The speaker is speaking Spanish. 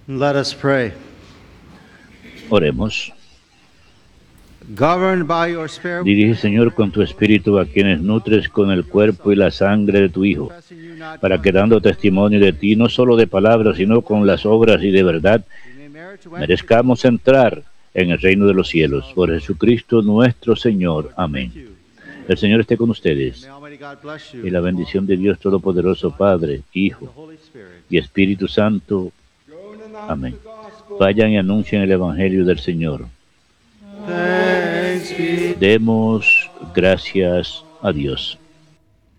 Let us pray. Oremos. Governed by your Spirit, Dirige, Señor, con tu Espíritu a quienes nutres con el cuerpo y la sangre de tu Hijo, para que dando testimonio de ti, no solo de palabras, sino con las obras y de verdad, merezcamos entrar en el reino de los cielos. Por Jesucristo nuestro Señor. Amén. El Señor esté con ustedes, y la bendición de Dios Todopoderoso, Padre, Hijo y Espíritu Santo. Amén. Vayan y anuncien el Evangelio del Señor. Demos gracias a Dios.